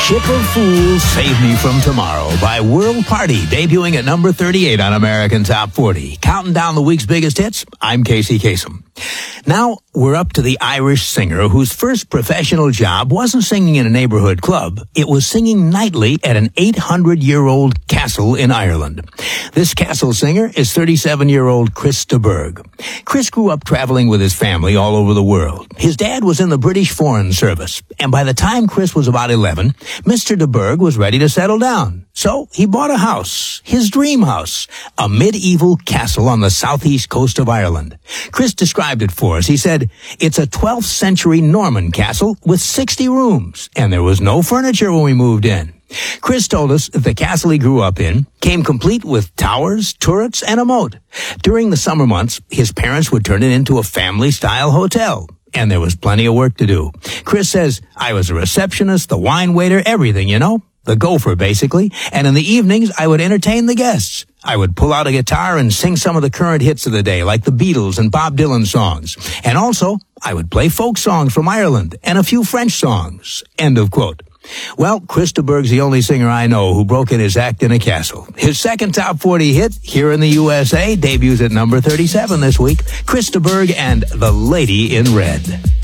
Ship of Fools, Save Me From Tomorrow by World Party, debuting at number 38 on American Top 40. Counting down the week's biggest hits, I'm Casey Kasem. Now, we're up to the Irish singer whose first professional job wasn't singing in a neighborhood club. It was singing nightly at an 800-year-old castle in Ireland. This castle singer is 37-year-old Chris de Burgh. Chris grew up traveling with his family all over the world. His dad was in the British Foreign Service, and by the time Chris was about 11, Mr. de Burgh was ready to settle down. So he bought a house, his dream house, a medieval castle on the southeast coast of Ireland. Chris described it for us. He said, "It's a 12th century Norman castle with 60 rooms, and there was no furniture when we moved in." Chris told us that the castle he grew up in came complete with towers, turrets, and a moat. During the summer months, his parents would turn it into a family-style hotel, and there was plenty of work to do. Chris says, "I was a receptionist, the wine waiter, everything, you know. The gopher, basically, and in the evenings, I would entertain the guests. I would pull out a guitar and sing some of the current hits of the day, like the Beatles and Bob Dylan songs. And also, I would play folk songs from Ireland and a few French songs." End of quote. Well, Chris de Burgh's the only singer I know who broke in his act in a castle. His second top 40 hit, here in the USA, debuts at number 37 this week. Chris de Burgh and The Lady in Red.